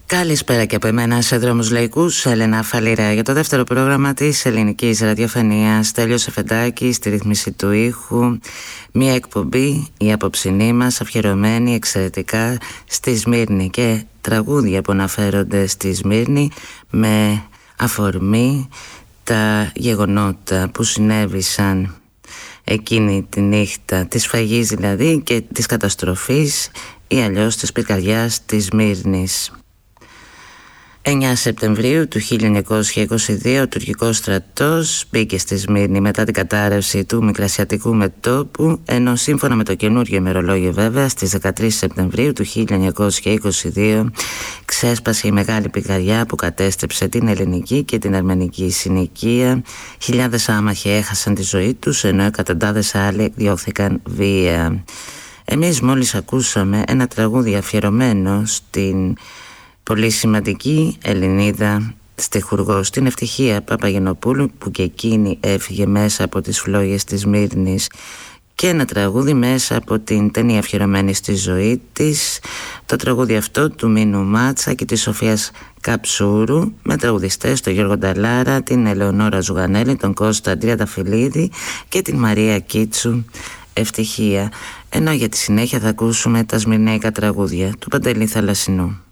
Καλησπέρα και από εμένα σε Δρόμους Λαϊκούς, Έλενα Φαλήρα, για το δεύτερο πρόγραμμα της ελληνικής ραδιοφωνίας. Στέλιος Εφεντάκη στη ρύθμιση του ήχου. Μια εκπομπή, η απόψινή μας, αφιερωμένη εξαιρετικά στη Σμύρνη και τραγούδια που αναφέρονται στη Σμύρνη με αφορμή τα γεγονότα που συνέβησαν εκείνη τη νύχτα της φαγής, δηλαδή, και της καταστροφής ή αλλιώς της πυρκαγιάς της Σμύρνης. 9 Σεπτεμβρίου του 1922 ο τουρκικός στρατός μπήκε στη Σμύρνη μετά την κατάρρευση του Μικρασιατικού μετώπου, ενώ σύμφωνα με το καινούργιο ημερολόγιο βέβαια στις 13 Σεπτεμβρίου του 1922 ξέσπασε η μεγάλη πυρκαγιά που κατέστρεψε την ελληνική και την αρμενική συνοικία. Χιλιάδες άμαχοι έχασαν τη ζωή τους, ενώ εκατοντάδες άλλοι εκδιώχθηκαν βία. Εμείς μόλις ακούσαμε ένα τραγούδι αφιερωμένο στην πολύ σημαντική Ελληνίδα στιχουργό, στην Ευτυχία Παπαγενοπούλου, που και εκείνη έφυγε μέσα από τις φλόγες της Σμύρνης, και ένα τραγούδι μέσα από την ταινία αφιερωμένη στη ζωή της, το τραγούδι αυτό του Μίνου Μάτσα και της Σοφίας Καψούρου, με τραγουδιστές τον Γιώργο Νταλάρα, την Ελεονόρα Ζουγανέλη, τον Κώστα Τριανταφυλλίδη και την Μαρία Κίτσου. Ευτυχία. Ενώ για τη συνέχεια θα ακούσουμε τα σμυρναϊκά τραγούδια του Παντελή Θαλασσινού.